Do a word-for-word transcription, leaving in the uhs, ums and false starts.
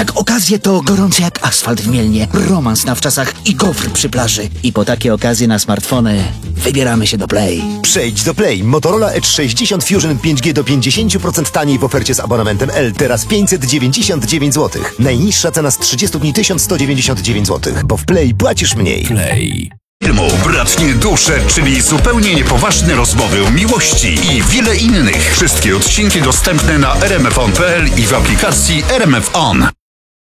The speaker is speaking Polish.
Jak okazje to gorący jak asfalt w Mielnie, romans na wczasach i gofr przy plaży. I po takie okazje na smartfony wybieramy się do Play. Przejdź do Play. Motorola Edge sześćdziesiąt Fusion pięć G do pięćdziesiąt procent taniej w ofercie z abonamentem L. Teraz pięćset dziewięćdziesiąt dziewięć złotych. Najniższa cena z trzydziestu dni tysiąc sto dziewięćdziesiąt dziewięć złotych. Bo w Play płacisz mniej. Play. Filmu Bratnie dusze, czyli zupełnie niepoważne rozmowy o miłości i wiele innych. Wszystkie odcinki dostępne na r m f on kropka p l i w aplikacji R M F On.